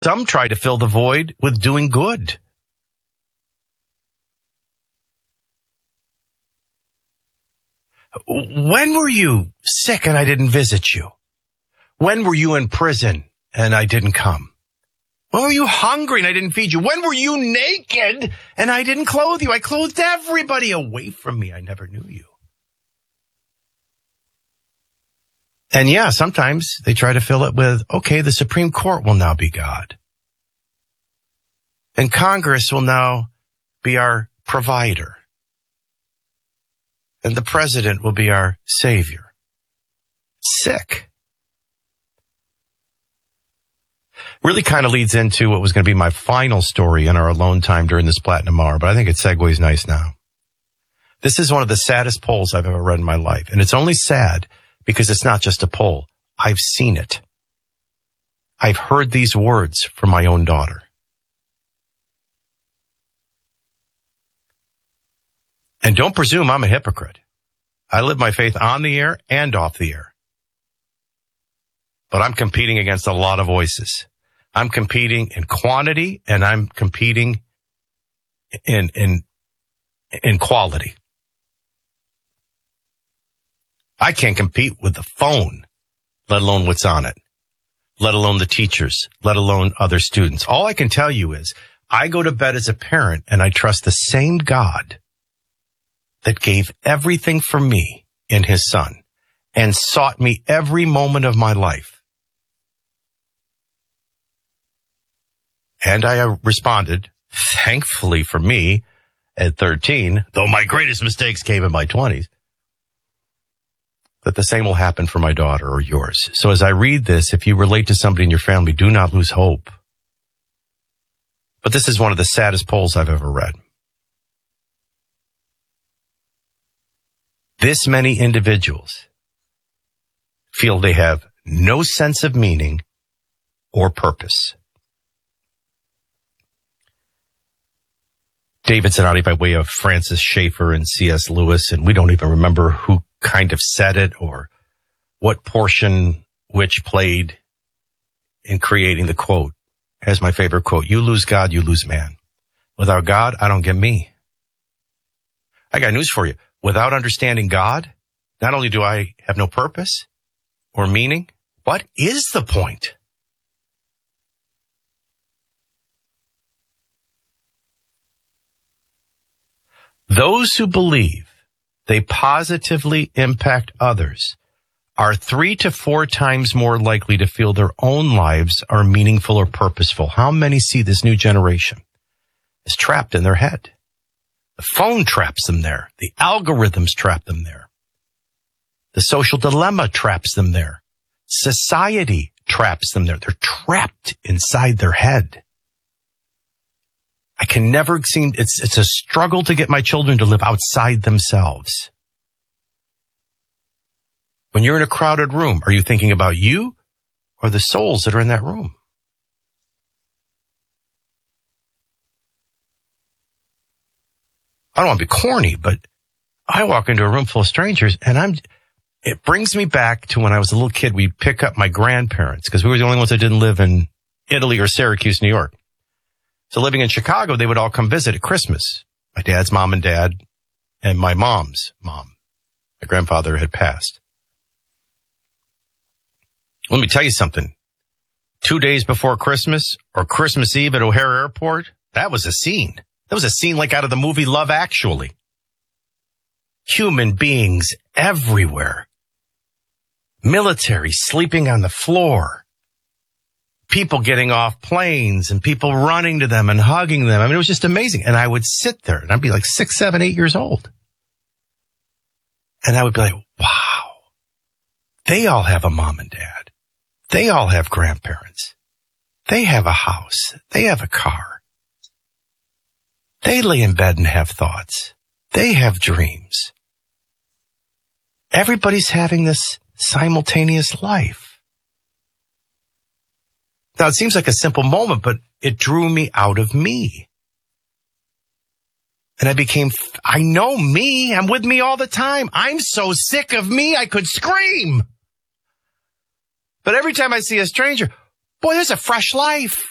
Some try to fill the void with doing good. When were you sick and I didn't visit you? When were you in prison and I didn't come? When were you hungry and I didn't feed you? When were you naked and I didn't clothe you? I clothed everybody away from me. I never knew you. And yeah, sometimes they try to fill it with, okay, the Supreme Court will now be God. And Congress will now be our provider. And the president will be our savior. Sick. Really kind of leads into what was going to be my final story in our alone time during this Platinum Hour, but I think it segues nice now. This is one of the saddest polls I've ever read in my life. And it's only sad because it's not just a poll. I've seen it. I've heard these words from my own daughter. And don't presume I'm a hypocrite. I live my faith on the air and off the air. But I'm competing against a lot of voices. I'm competing in quantity and I'm competing in quality. I can't compete with the phone, let alone what's on it, let alone the teachers, let alone other students. All I can tell you is I go to bed as a parent and I trust the same God that gave everything for me in his son and sought me every moment of my life. And I responded, thankfully for me, at 13, though my greatest mistakes came in my 20s, that the same will happen for my daughter or yours. So as I read this, if you relate to somebody in your family, do not lose hope. But this is one of the saddest polls I've ever read. This many individuals feel they have no sense of meaning or purpose. David Zanotti by way of Francis Schaeffer and C.S. Lewis, and we don't even remember who kind of said it or what portion which played in creating the quote. Here's my favorite quote. You lose God, you lose man. Without God, I don't get me. I got news for you. Without understanding God, not only do I have no purpose or meaning, what is the point? Those who believe they positively impact others are 3 to 4 times more likely to feel their own lives are meaningful or purposeful. How many see this new generation is trapped in their head? The phone traps them there. The algorithms trap them there. The social dilemma traps them there. Society traps them there. They're trapped inside their head. I can never seem, it's a struggle to get my children to live outside themselves. When you're in a crowded room, are you thinking about you or the souls that are in that room? I don't want to be corny, but I walk into a room full of strangers and it brings me back to when I was a little kid. We'd pick up my grandparents because we were the only ones that didn't live in Italy or Syracuse, New York. So living in Chicago, they would all come visit at Christmas. My dad's mom and dad and my mom's mom. My grandfather had passed. Let me tell you something. 2 days before Christmas or Christmas Eve at O'Hare Airport, that was a scene. That was a scene like out of the movie Love Actually. Human beings everywhere. Military sleeping on the floor. People getting off planes and people running to them and hugging them. I mean, it was just amazing. And I would sit there and I'd be like 6, 7, 8 years old. And I would be like, wow, they all have a mom and dad. They all have grandparents. They have a house. They have a car. They lay in bed and have thoughts. They have dreams. Everybody's having this simultaneous life. Now, it seems like a simple moment, but it drew me out of me. And I know me. I'm with me all the time. I'm so sick of me, I could scream. But every time I see a stranger, boy, there's a fresh life.